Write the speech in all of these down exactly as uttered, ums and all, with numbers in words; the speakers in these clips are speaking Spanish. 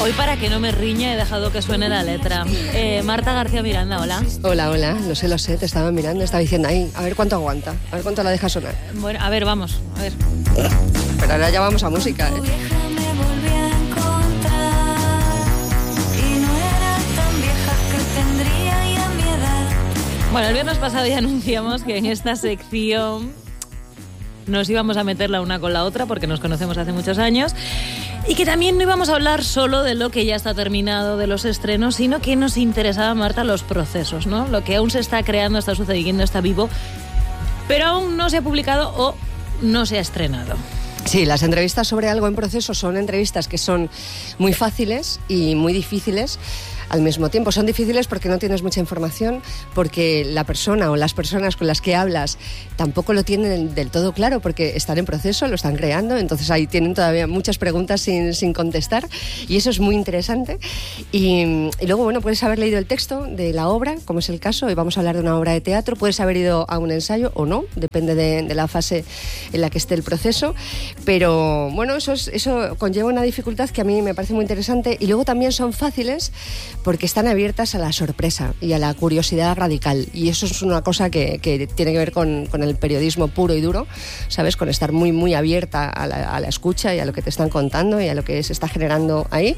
Hoy, para que no me riña, he dejado que suene la letra. Eh, Marta García Miranda, hola. Hola, hola, lo sé, lo sé, te estaba mirando, estaba diciendo ahí, a ver cuánto aguanta, a ver cuánto la deja sonar. Bueno, a ver, vamos, a ver. Pero ahora ya vamos a música, ¿eh? Bueno, el viernes pasado ya anunciamos que en esta sección nos íbamos a meter la una con la otra porque nos conocemos hace muchos años y que también no íbamos a hablar solo de lo que ya está terminado, de los estrenos, sino que nos interesaba, Marta, los procesos, ¿no? Lo que aún se está creando, está sucediendo, está vivo, pero aún no se ha publicado o no se ha estrenado. Sí, las entrevistas sobre algo en proceso son entrevistas que son muy fáciles y muy difíciles al mismo tiempo. Son difíciles porque no tienes mucha información, porque la persona o las personas con las que hablas tampoco lo tienen del todo claro porque están en proceso, lo están creando, entonces ahí tienen todavía muchas preguntas sin, sin contestar y eso es muy interesante. Y, y luego, bueno, puedes haber leído el texto de la obra, como es el caso, hoy vamos a hablar de una obra de teatro, puedes haber ido a un ensayo o no, depende de, de la fase en la que esté el proceso, pero bueno, eso, es, eso conlleva una dificultad que a mí me parece muy interesante y luego también son fáciles porque están abiertas a la sorpresa y a la curiosidad radical. Y eso es una cosa que, que tiene que ver con, con el periodismo puro y duro, ¿sabes? Con estar muy, muy abierta a la, a la escucha y a lo que te están contando y a lo que se está generando ahí.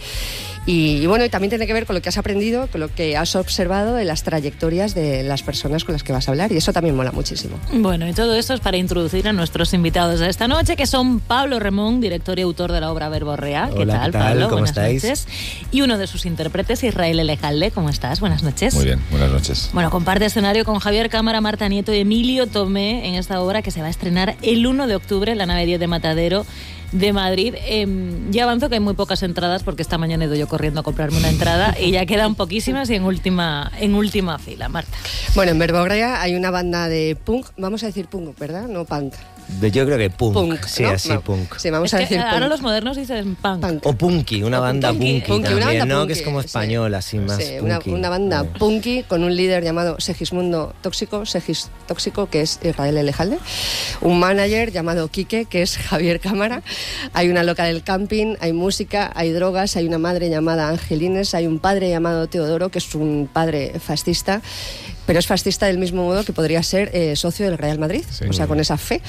Y, y bueno, y también tiene que ver con lo que has aprendido, con lo que has observado de las trayectorias de las personas con las que vas a hablar. Y eso también mola muchísimo. Bueno, y todo esto es para introducir a nuestros invitados de esta noche, que son Pablo Remón, director y autor de la obra Verborrea. ¿Qué Hola, tal, ¿qué tal? Pablo? ¿Cómo Buenas estáis? noches. Y uno de sus intérpretes, Israel Elejalde. ¿Cómo estás? Buenas noches. Muy bien, buenas noches. Bueno, comparte escenario con Javier Cámara, Marta Nieto y Emilio Tomé en esta obra que se va a estrenar el uno de octubre en la Nave diez de Matadero de Madrid. Eh, ya avanzo que hay muy pocas entradas porque esta mañana he ido yo corriendo a comprarme una entrada y ya quedan poquísimas y en última, en última fila, Marta. Bueno, en Verborrea hay una banda de punk, vamos a decir punk, ¿verdad? No punk. Yo creo que punk, Punk, sí, ¿no? así No. punk. Sí, vamos Es a que decir ahora punk. los modernos dicen punk. Punk. O punky, una O banda punky. punky, Punky, una también, banda ¿no? punky, Que es como sí. español, así más Sí, una, punky. una banda Eh. punky con un líder llamado Segismundo Tóxico, Segis Tóxico, que es Israel Elejalde, un manager llamado Quique, que es Javier Cámara, hay una loca del camping, hay música, hay drogas, hay una madre llamada Angelines, hay un padre llamado Teodoro, que es un padre fascista, pero es fascista del mismo modo que podría ser eh, socio del Real Madrid, Sí. o sea, con esa fe.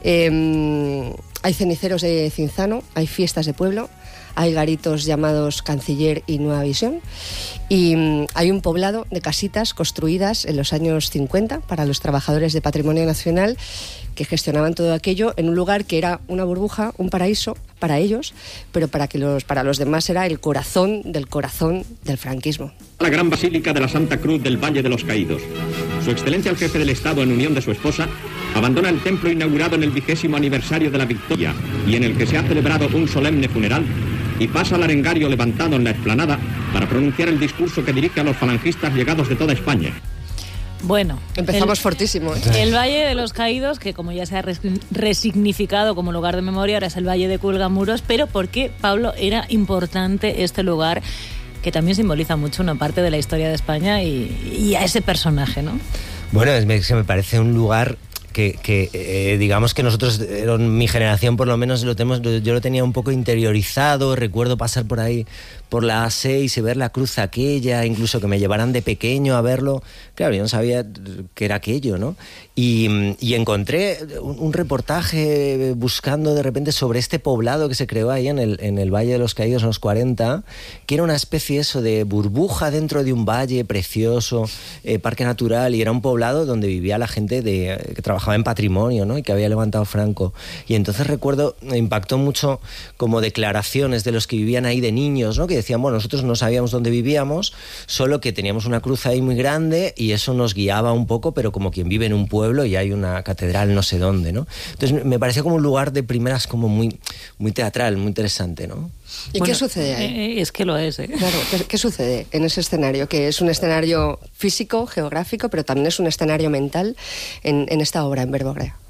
Eh, hay ceniceros de Cinzano, hay fiestas de pueblo, hay garitos llamados Canciller y Nueva Visión y mm, hay un poblado de casitas construidas en los años cincuenta para los trabajadores de Patrimonio Nacional que gestionaban todo aquello en un lugar que era una burbuja, un paraíso para ellos, pero para, que los, para los demás era el corazón del corazón del franquismo. La gran basílica de la Santa Cruz del Valle de los Caídos. Su excelencia el jefe del Estado, en unión de su esposa, abandona el templo inaugurado en el vigésimo aniversario de la victoria y en el que se ha celebrado un solemne funeral, y pasa al arengario levantado en la explanada para pronunciar el discurso que dirige a los falangistas llegados de toda España. Bueno, Empezamos el, fortísimo, ¿eh? el Valle de los Caídos, que como ya se ha res- resignificado como lugar de memoria, ahora es el Valle de Cuelgamuros, pero ¿por qué, Pablo, era importante este lugar que también simboliza mucho una parte de la historia de España y, y a ese personaje, ¿no? Bueno, es, me, se me parece un lugar que, que eh, digamos que nosotros, eh, mi generación por lo menos, lo tenemos, yo lo tenía un poco interiorizado, recuerdo pasar por ahí por la A seis y ver la cruz aquella, incluso que me llevaran de pequeño a verlo. Claro, yo no sabía qué era aquello, ¿no? Y, y encontré un, un reportaje buscando de repente sobre este poblado que se creó ahí en el, en el Valle de los Caídos en los cuarenta, que era una especie eso de burbuja dentro de un valle precioso, eh, parque natural, y era un poblado donde vivía la gente de, que trabajaba en patrimonio, ¿no? Y que había levantado Franco. Y entonces recuerdo, me impactó mucho como declaraciones de los que vivían ahí de niños, ¿no? Que decían, bueno, nosotros no sabíamos dónde vivíamos, solo que teníamos una cruz ahí muy grande y eso nos guiaba un poco, pero como quien vive en un pueblo y hay una catedral no sé dónde, ¿no? Entonces me parecía como un lugar de primeras como muy, muy teatral, muy interesante, ¿no? ¿Y Bueno, qué sucede ahí? eh, es que lo es, ¿eh? Claro, ¿qué, qué sucede en ese escenario? Que es un escenario físico, geográfico, pero también es un escenario mental en, en esta obra, en Verborrea.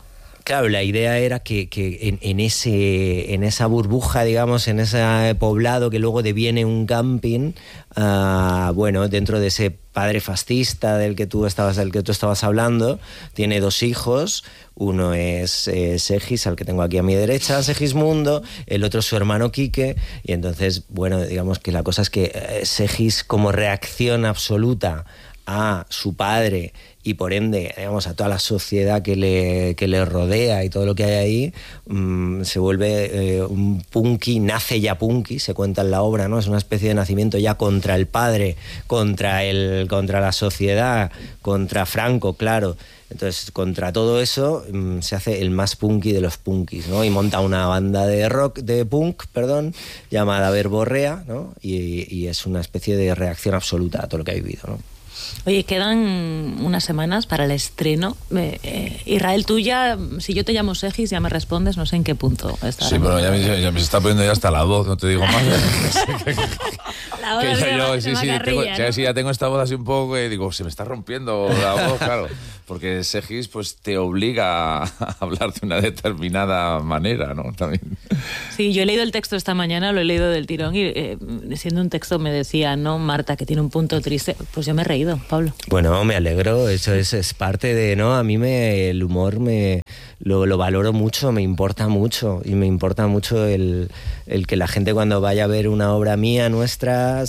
claro, la idea era que, que en, en, ese, en esa burbuja, digamos, en ese poblado que luego deviene un camping, uh, bueno, dentro de ese padre fascista del que tú estabas, del que tú estabas hablando, tiene dos hijos. Uno es eh, Segis, al que tengo aquí a mi derecha, Segismundo, el otro es su hermano Quique, y entonces, bueno, digamos que la cosa es que eh, Segis, como reacción absoluta a su padre y por ende, digamos, a toda la sociedad que le, que le rodea y todo lo que hay ahí, mmm, se vuelve eh, un punky, nace ya punky, se cuenta en la obra, ¿no? Es una especie de nacimiento ya contra el padre, contra, el, contra la sociedad, contra Franco, claro. Entonces, contra todo eso, mmm, se hace el más punky de los punkis, ¿no? Y monta una banda de rock, de punk, perdón, llamada Verborrea, ¿no? Y, y es una especie de reacción absoluta a todo lo que ha vivido, ¿no? Oye, quedan unas semanas para el estreno. Eh, eh, Israel, tú ya, si yo te llamo Segis, ya me respondes, no sé en qué punto está. Sí, pero ya me, ya me está poniendo ya hasta la voz, no te digo más. La voz que de yo, yo, sí, sí, tengo, ¿no? Ya, sí, ya tengo esta voz así un poco que digo, se me está rompiendo la voz, claro. Porque Segis pues te obliga a hablar de una determinada manera, ¿no? También. Sí, yo he leído el texto esta mañana, lo he leído del tirón y eh, siendo un texto me decía, no, Marta, que tiene un punto triste. Pues yo me he reído, Pablo. Bueno, me alegro, eso es, es parte de, ¿no? A mí me, el humor me lo, lo valoro mucho, me importa mucho y me importa mucho el, el que la gente cuando vaya a ver una obra mía, nuestra,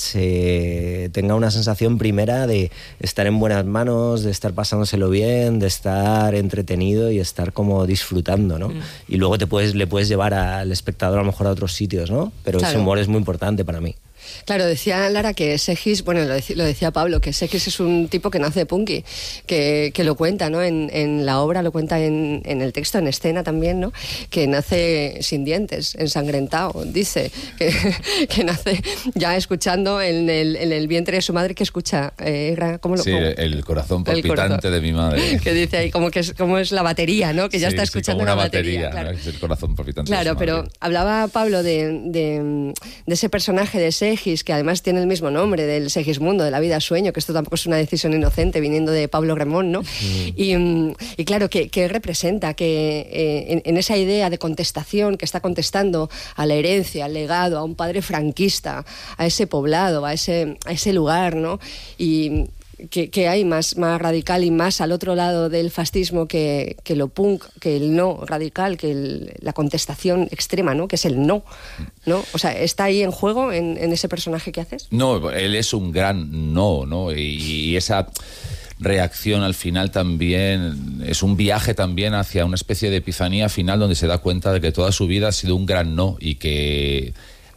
se tenga una sensación primera de estar en buenas manos, de estar pasándoselo bien, de estar entretenido y estar como disfrutando, ¿no? Mm. Y luego te puedes, le puedes llevar al espectador a lo mejor a otros sitios, ¿no? Pero claro, ese humor es muy importante para mí. Claro, decía Lara que Segis, bueno, lo decía, lo decía Pablo, que Segis es un tipo que nace punky, que, que lo cuenta, ¿no? En, en la obra, lo cuenta en, en el texto, en escena también, ¿no? Que nace sin dientes, ensangrentado, dice, que, que nace ya escuchando en el, en el vientre de su madre, que escucha, eh, ¿cómo lo Sí, cómo? el corazón palpitante el corazón, de mi madre. Que dice ahí como que es, como es la batería, ¿no? Que ya sí, está escuchando sí, como una la batería, batería. Claro. ¿no? Es el corazón palpitante. Claro, de su pero madre. hablaba Pablo de, de, de ese personaje de Segis, que además tiene el mismo nombre, del Segismundo, de la vida sueño, que esto tampoco es una decisión inocente viniendo de Pablo Gremón, ¿no? Mm. Y, y claro, que, que representa que eh, en, en esa idea de contestación, que está contestando a la herencia, al legado, a un padre franquista, a ese poblado, a ese, a ese lugar, ¿no? Y que, que hay más, más radical y más al otro lado del fascismo que, que lo punk, que el no radical, que el, la contestación extrema, ¿no? Que es el no, ¿no? O sea, ¿está ahí en juego en, en ese personaje que haces? No, él es un gran no, ¿no? Y, y esa reacción al final también es un viaje también hacia una especie de epifanía final donde se da cuenta de que toda su vida ha sido un gran no y que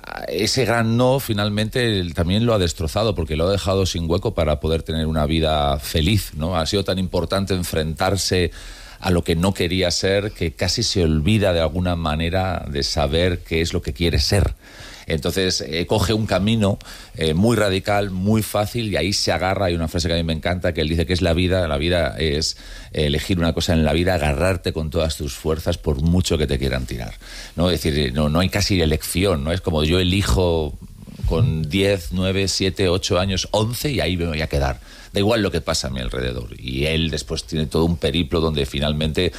ese gran no finalmente también lo ha destrozado porque lo ha dejado sin hueco para poder tener una vida feliz, ¿no? Ha sido tan importante enfrentarse a lo que no quería ser que casi se olvida de alguna manera de saber qué es lo que quiere ser. Entonces eh, coge un camino eh, muy radical, muy fácil y ahí se agarra. Hay una frase que a mí me encanta que él dice que es la vida. La vida es eh, elegir una cosa en la vida, agarrarte con todas tus fuerzas por mucho que te quieran tirar, ¿no? Es decir, no, no hay casi elección, ¿no? Es como yo elijo con diez, nueve, siete, ocho años, once y ahí me voy a quedar. Da igual lo que pasa a mi alrededor. Y él después tiene todo un periplo donde finalmente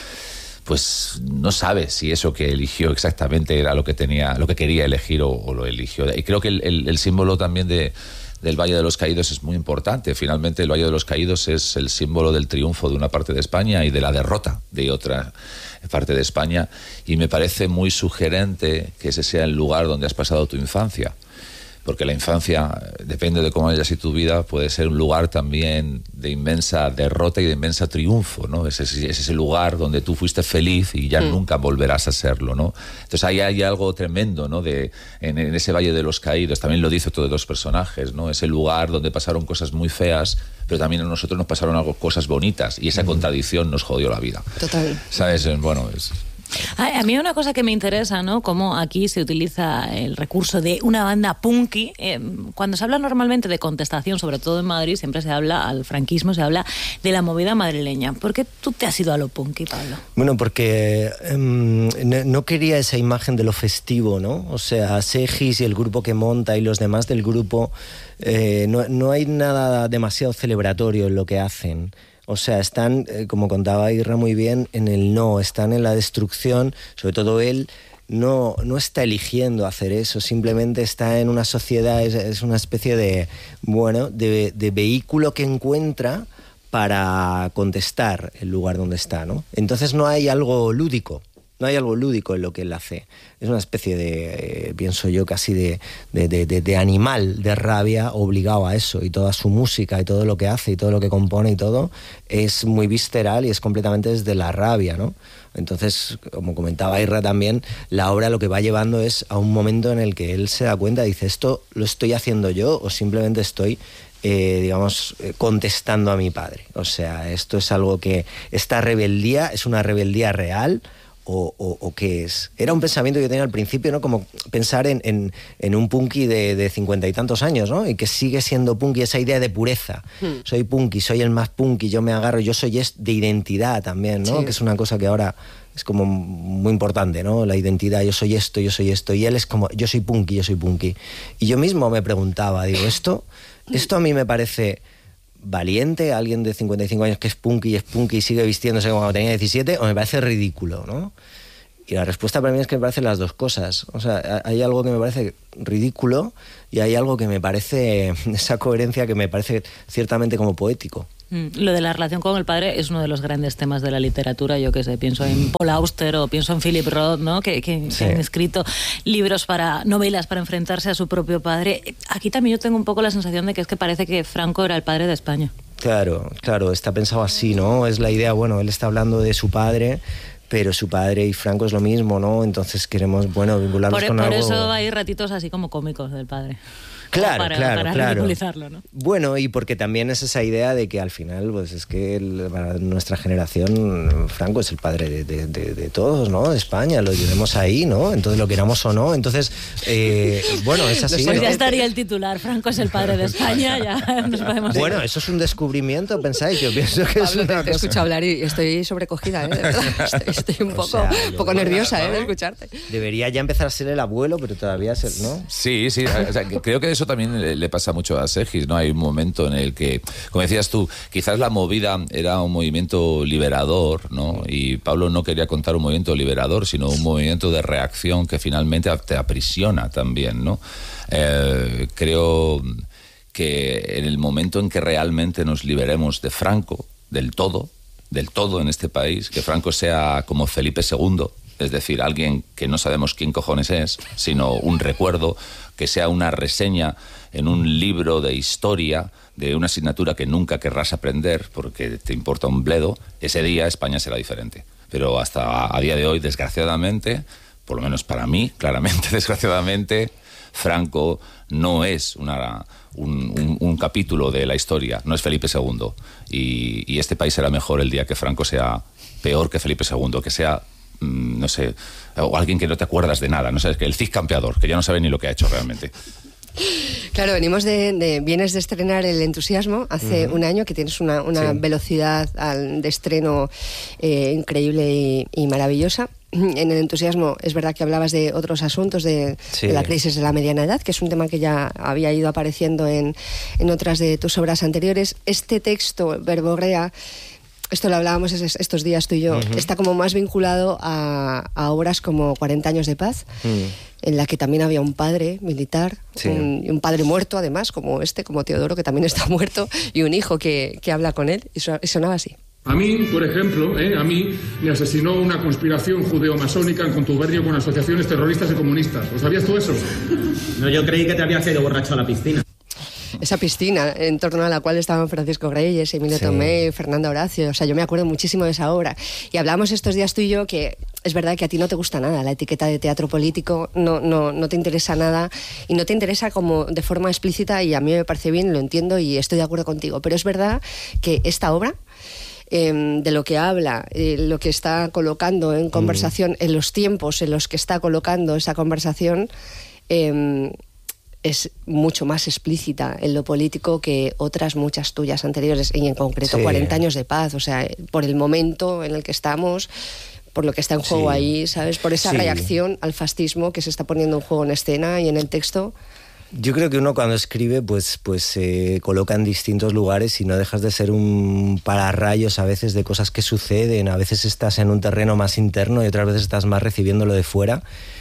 pues no sabe si eso que eligió exactamente era lo que tenía, lo que quería elegir o, o lo eligió. Y creo que el, el, el símbolo también de, del Valle de los Caídos es muy importante. Finalmente el Valle de los Caídos es el símbolo del triunfo de una parte de España y de la derrota de otra parte de España. Y me parece muy sugerente que ese sea el lugar donde has pasado tu infancia. Porque la infancia, depende de cómo haya sido tu vida, puede ser un lugar también de inmensa derrota y de inmensa triunfo, ¿no? Es ese, es ese lugar donde tú fuiste feliz y ya mm. nunca volverás a serlo, ¿no? Entonces ahí hay algo tremendo, ¿no? De, en, en ese Valle de los Caídos, también lo dice todos los personajes, ¿no? Ese lugar donde pasaron cosas muy feas, pero también a nosotros nos pasaron algo, cosas bonitas y esa mm. contradicción nos jodió la vida. Total. ¿Sabes? Bueno, es... A, a mí una cosa que me interesa, ¿no? Cómo aquí se utiliza el recurso de una banda punky. Eh, cuando se habla normalmente de contestación, sobre todo en Madrid, siempre se habla al franquismo, se habla de la movida madrileña. ¿Por qué tú te has ido a lo punky, Pablo? Bueno, porque eh, no quería esa imagen de lo festivo, ¿no? O sea, Segis y el grupo que monta y los demás del grupo, eh, no, no hay nada demasiado celebratorio en lo que hacen. O sea, están, eh, como contaba Irra muy bien, en el no, están en la destrucción, sobre todo él no, no está eligiendo hacer eso, simplemente está en una sociedad, es, es una especie de, bueno, de, de vehículo que encuentra para contestar el lugar donde está, ¿no? Entonces no hay algo lúdico. No hay algo lúdico en lo que él hace. Es una especie de, eh, pienso yo, casi de, de, de, de animal de rabia obligado a eso. Y toda su música y todo lo que hace y todo lo que compone y todo es muy visceral y es completamente desde la rabia, ¿no? Entonces, como comentaba Irra también, la obra lo que va llevando es a un momento en el que él se da cuenta y dice, ¿esto lo estoy haciendo yo o simplemente estoy... Eh, digamos, eh, contestando a mi padre? O sea, esto es algo que... Esta rebeldía es una rebeldía real... O, o, o qué es. Era un pensamiento que yo tenía al principio, ¿no? Como pensar en, en, en un punky de, de cincuenta y tantos años, ¿no? Y que sigue siendo punky, esa idea de pureza. Hmm. Soy punky, soy el más punky, yo me agarro, yo soy de identidad también, ¿no? Sí. Que es una cosa que ahora es como muy importante, ¿no? La identidad, yo soy esto, yo soy esto. Y él es como, yo soy punky, yo soy punky. Y yo mismo me preguntaba, digo, esto, esto a mí me parece... valiente, alguien de cincuenta y cinco años que es punky y es punky y sigue vistiéndose como cuando tenía diecisiete, o me parece ridículo, ¿no? Y la respuesta para mí es que me parecen las dos cosas. O sea, hay algo que me parece ridículo y hay algo que me parece, esa coherencia que me parece ciertamente como poético. Lo de la relación con el padre es uno de los grandes temas de la literatura. Yo que sé, pienso en Paul Auster o pienso en Philip Roth, ¿no? que, que, sí. que han escrito libros para novelas para enfrentarse a su propio padre. Aquí también yo tengo un poco la sensación de que es que parece que Franco era el padre de España. Claro, claro, está pensado así, ¿no? Es la idea, bueno, él está hablando de su padre, pero su padre y Franco es lo mismo, ¿no? Entonces queremos, bueno, vincularnos por, con por algo... Por eso hay ratitos así como cómicos del padre. Claro, para, claro, para claro. ridiculizarlo, ¿no? Bueno, y porque también es esa idea de que al final, pues es que el, para nuestra generación, Franco es el padre de, de, de, de todos, ¿no? De España, lo llevemos ahí, ¿no? Entonces lo queramos o no. Entonces, eh, bueno, es así. Pues ¿no? ya estaría el titular, Franco es el padre de España, ya nos podemos... Bueno, eso es un descubrimiento, pensáis. Yo pienso que Pablo, es una te, cosa... te escucho hablar y estoy sobrecogida, ¿eh? De verdad. Estoy, estoy un poco, o sea, un poco nerviosa, ¿eh? De escucharte. Debería ya empezar a ser el abuelo, pero todavía ser, ¿no? Sí, sí. O sea, creo que eso también le, le pasa mucho a Sergis, ¿no? Hay un momento en el que, como decías tú, quizás la movida era un movimiento liberador, ¿no? Y Pablo no quería contar un movimiento liberador, sino un movimiento de reacción que finalmente te aprisiona también, ¿no? Eh, creo que en el momento en que realmente nos liberemos de Franco, del todo, del todo en este país, que Franco sea como Felipe segundo, es decir, alguien que no sabemos quién cojones es, sino un recuerdo, que sea una reseña en un libro de historia de una asignatura que nunca querrás aprender porque te importa un bledo, ese día España será diferente. Pero hasta a día de hoy, desgraciadamente, por lo menos para mí, claramente, desgraciadamente, Franco no es una, un, un, un capítulo de la historia, no es Felipe segundo. Y, y este país será mejor el día que Franco sea peor que Felipe segundo, que sea... no sé, o alguien que no te acuerdas de nada, no sé, que el Cid campeador, que ya no sabe ni lo que ha hecho realmente. Claro, venimos de, de vienes de estrenar El entusiasmo hace uh-huh. un año, que tienes una, una sí. velocidad al, de estreno eh, increíble y, y maravillosa. En El entusiasmo es verdad que hablabas de otros asuntos, de, sí. de la crisis de la mediana edad, que es un tema que ya había ido apareciendo en, en otras de tus obras anteriores. Este texto, Verborrea, esto lo hablábamos estos días tú y yo, uh-huh. está como más vinculado a, a obras como cuarenta años de paz, uh-huh. en la que también había un padre militar, sí. un, un padre muerto además, como este, como Teodoro, que también está muerto, y un hijo que, que habla con él, y sonaba así. A mí, por ejemplo, ¿eh? a mí me asesinó una conspiración judeo-masónica en contubernio con asociaciones terroristas y comunistas. ¿Lo sabías tú eso? No, yo creí que te habías caído borracho a la piscina. Esa piscina en torno a la cual estaban Francisco Reyes, Emilio sí. Tomé, Fernando Horacio, o sea, yo me acuerdo muchísimo de esa obra. Y hablamos estos días tú y yo que es verdad que a ti no te gusta nada la etiqueta de teatro político, no, no, no te interesa nada y no te interesa como de forma explícita, y a mí me parece bien, lo entiendo y estoy de acuerdo contigo, pero es verdad que esta obra, eh, de lo que habla, eh, lo que está colocando en conversación, mm. en los tiempos en los que está colocando esa conversación, eh, es mucho más explícita en lo político que otras muchas tuyas anteriores, y en concreto sí. cuarenta años de paz, o sea, por el momento en el que estamos, por lo que está en juego sí. ahí, ¿sabes? Por esa sí. reacción al fascismo que se está poniendo en juego en escena y en el texto. Yo creo que uno cuando escribe pues, pues se coloca en distintos lugares y no dejas de ser un pararrayos a veces de cosas que suceden. A veces estás en un terreno más interno y otras veces estás más recibiéndolo de fuera.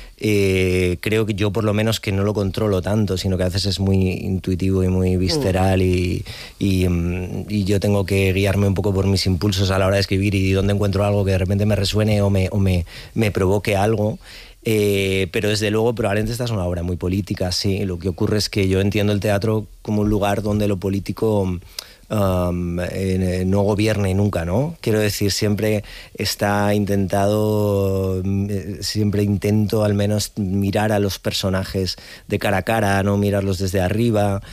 Eh, creo que yo por lo menos que no lo controlo tanto, sino que a veces es muy intuitivo y muy visceral mm. y, y, y yo tengo que guiarme un poco por mis impulsos a la hora de escribir y donde encuentro algo que de repente me resuene o me, o me, me provoque algo. Eh, pero desde luego probablemente esta es una obra muy política, sí. Lo que ocurre es que yo entiendo el teatro como un lugar donde lo político Um, eh, no gobierne nunca, ¿no? Quiero decir, siempre está intentado, eh, siempre intento al menos mirar a los personajes de cara a cara, no mirarlos desde arriba,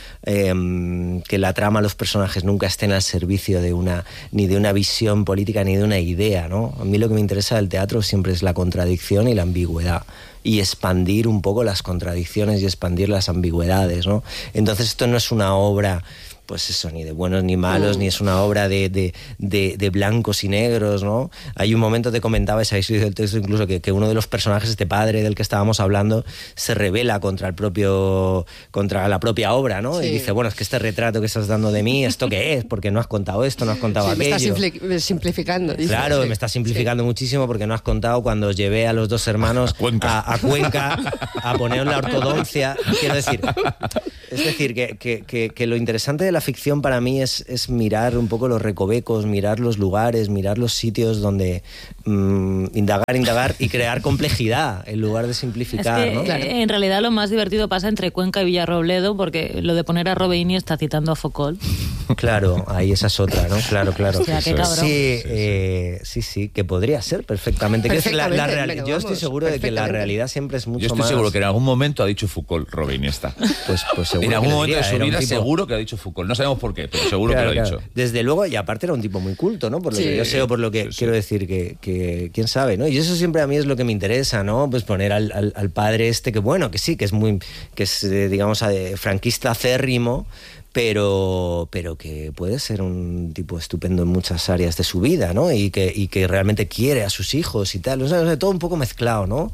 eh, que la trama, los personajes nunca estén al servicio de una, ni de una visión política ni de una idea, ¿no? A mí lo que me interesa del teatro siempre es la contradicción y la ambigüedad. Y expandir un poco las contradicciones y expandir las ambigüedades, ¿no? Entonces esto no es una obra, pues eso, ni de buenos ni malos, mm. ni es una obra de, de, de, de blancos y negros, ¿no? Hay un momento, te comentaba, ese del texto incluso, que, que uno de los personajes, este padre del que estábamos hablando, se rebela contra el propio, contra la propia obra, ¿no? Sí. Y dice, bueno, es que este retrato que estás dando de mí, ¿esto qué es? Porque no has contado esto, no has contado sí, aquello. Me estás simplificando. Dice. Claro, sí. me estás simplificando sí. muchísimo porque no has contado cuando os llevé a los dos hermanos a Cuenca, a, a, Cuenca, a poner la ortodoncia. Quiero decir, es decir, que, que, que, que lo interesante de la ficción para mí es, es mirar un poco los recovecos, mirar los lugares, mirar los sitios donde mmm, indagar, indagar y crear complejidad en lugar de simplificar, es que, ¿no? Claro. En realidad lo más divertido pasa entre Cuenca y Villarrobledo, porque lo de poner a Robeini está citando a Foucault. Claro, ahí esa es otra, ¿no? Claro, claro. Hostia, qué cabrón. Sí, eh, sí, sí, que podría ser perfectamente. perfectamente que es la, la real... Yo estoy seguro de que la realidad siempre es mucho más... Yo estoy más... seguro que en algún momento ha dicho Foucault, Robeini está. Pues, pues seguro en algún momento diría, de su vida tipo... seguro que ha dicho Foucault. No sabemos por qué, pero seguro claro, que lo ha claro. dicho. Desde luego, y aparte era un tipo muy culto, ¿no? Por lo sí. que yo sé o por lo que sí, quiero sí. decir que, que quién sabe, ¿no? Y eso siempre a mí es lo que me interesa, ¿no? Pues poner al, al, al padre este que, bueno, que sí, que es muy, que es, eh, digamos, eh, franquista acérrimo, pero, pero que puede ser un tipo estupendo en muchas áreas de su vida, ¿no? Y que, y que realmente quiere a sus hijos y tal. O sea, o sea, todo un poco mezclado, ¿no?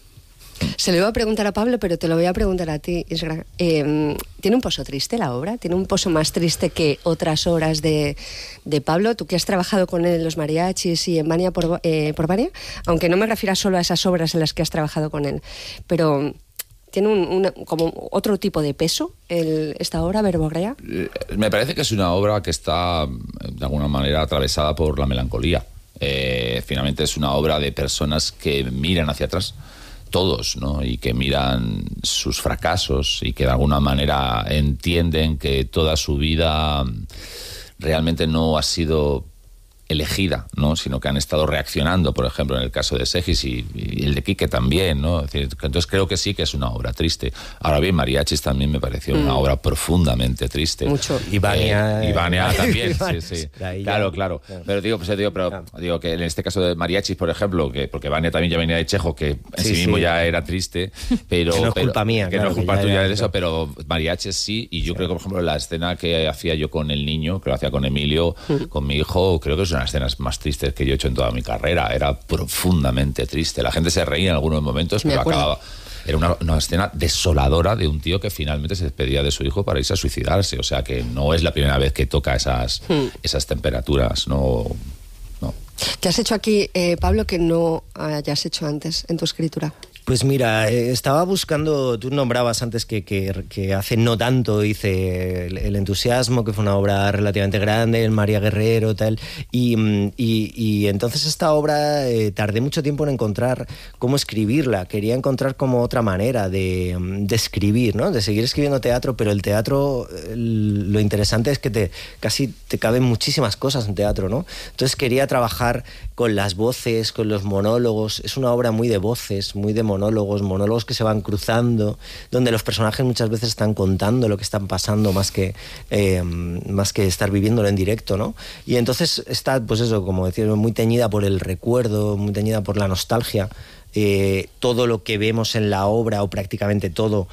Se lo iba a preguntar a Pablo, pero te lo voy a preguntar a ti, Isra. Eh, ¿Tiene un pozo triste la obra? ¿Tiene un pozo más triste que otras obras de, de Pablo? Tú que has trabajado con él en Los Mariachis y en Vania por, eh, por Vania, aunque no me refiero solo a esas obras en las que has trabajado con él, pero ¿tiene un, una, como otro tipo de peso el, esta obra, Verborrea? Eh, me parece que es una obra que está de alguna manera atravesada por la melancolía. Eh, finalmente es una obra de personas que miran hacia atrás, todos, ¿no? Y que miran sus fracasos y que de alguna manera entienden que toda su vida realmente no ha sido elegida, ¿no? Sino que han estado reaccionando, por ejemplo, en el caso de Segis y, y el de Quique también, ¿no? Es decir, entonces creo que sí que es una obra triste. Ahora bien, Mariachis también me pareció mm. una obra profundamente triste. Mucho. Y Vania, eh, y Vania también, Vania, sí, sí. Claro, claro, claro. Pero digo, pues digo, pero claro. digo que en este caso de Mariachis, por ejemplo, que porque Vania también ya venía de Chejo, que en sí, sí mismo sí. ya era triste, pero que no es pero, culpa mía, que claro, no es culpa tuya de eso, claro. pero Mariachis sí, y yo sí. creo que por ejemplo la escena que hacía yo con el niño, que lo hacía con Emilio, mm. con mi hijo, creo que es una de las escenas más tristes que yo he hecho en toda mi carrera. Era profundamente triste. La gente se reía en algunos momentos, pero acababa. Era una, una escena desoladora de un tío que finalmente se despedía de su hijo para irse a suicidarse. O sea que no es la primera vez que toca esas, hmm. esas temperaturas. No, no. ¿Qué has hecho aquí, eh, Pablo, que no hayas hecho antes en tu escritura? Pues mira, eh, estaba buscando, tú nombrabas antes que, que, que hace no tanto hice el, el Entusiasmo, que fue una obra relativamente grande, el María Guerrero, tal, y, y, y entonces esta obra eh, tardé mucho tiempo en encontrar cómo escribirla, quería encontrar como otra manera de, de escribir, ¿no? De seguir escribiendo teatro, pero el teatro, el, lo interesante es que te casi te caben muchísimas cosas en teatro, ¿no? Entonces quería trabajar con las voces, con los monólogos, es una obra muy de voces, muy de monólogos, monólogos, monólogos que se van cruzando, donde los personajes muchas veces están contando lo que están pasando más que, eh, más que estar viviéndolo en directo, ¿no? Y entonces está, pues eso, como decía, muy teñida por el recuerdo, muy teñida por la nostalgia. Eh, todo lo que vemos en la obra, o prácticamente todo,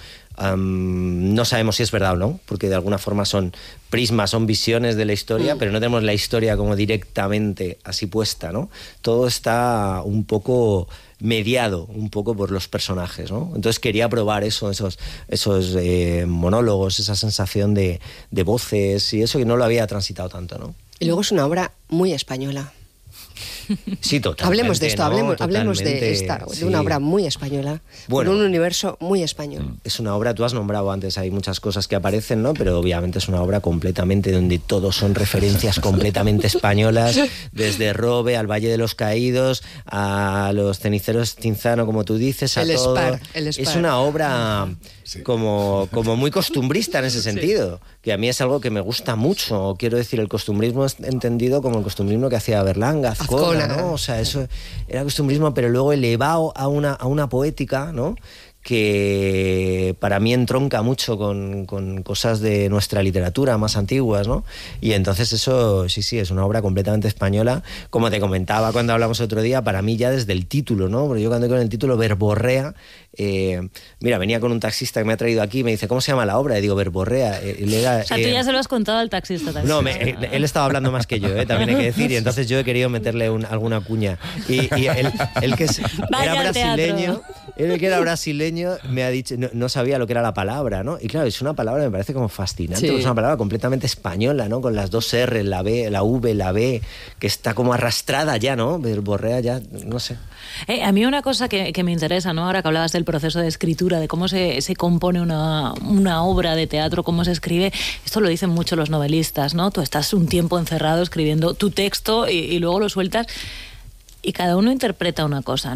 Um, no sabemos si es verdad o no, porque de alguna forma son prismas, son visiones de la historia, mm. pero no tenemos la historia como directamente así puesta, ¿no? Todo está un poco mediado un poco por los personajes, ¿no? Entonces quería probar eso, esos, esos eh, monólogos, esa sensación de, de voces y eso que no lo había transitado tanto, ¿no? Y luego es una obra muy española. Sí, totalmente. Hablemos de esto, ¿no? hablemos, hablemos de Totalmente, esta, de sí. una obra muy española, Bueno. con un universo muy español. Es una obra, tú has nombrado antes, hay muchas cosas que aparecen, ¿no? Pero obviamente es una obra completamente donde todos son referencias completamente españolas, desde Robe al Valle de los Caídos, a los ceniceros Cinzano, como tú dices, a El todo. Spar, el Spar. Es una obra como, como muy costumbrista en ese sentido, que a mí es algo que me gusta mucho. Quiero decir, el costumbrismo es entendido como el costumbrismo que hacía Berlanga, Azcona, ¿no? O sea, eso era costumbrismo, pero luego elevado a una, a una poética, ¿no? Que para mí entronca mucho con, con cosas de nuestra literatura más antiguas, ¿no? Y entonces eso, sí, sí, es una obra completamente española. Como te comentaba cuando hablamos otro día, para mí ya desde el título, ¿no? Porque yo cuando con el título Verborrea, eh, mira, venía con un taxista que me ha traído aquí y me dice, ¿cómo se llama la obra? Y digo, Verborrea. Eh, era, o sea, tú eh, ya se lo has contado al taxista también. No, me, él estaba hablando más que yo, ¿eh? También hay que decir, y entonces yo he querido meterle un, alguna cuña. Y, y él, él que es, Vaya era al brasileño, teatro. él que era brasileño, me ha dicho, no, no sabía lo que era la palabra, ¿no? Y claro, es una palabra que me parece como fascinante, Sí. porque es una palabra completamente española, ¿no? Con las dos R, la B, la V, la B, que está como arrastrada ya, ¿no? Verborrea ya, no sé. Eh, a mí una cosa que, que me interesa, ¿no? Ahora que hablabas del proceso de escritura, de cómo se, se compone una, una obra de teatro, cómo se escribe, esto lo dicen mucho los novelistas, ¿no? Tú estás un tiempo encerrado escribiendo tu texto y, y luego lo sueltas y cada uno interpreta una cosa,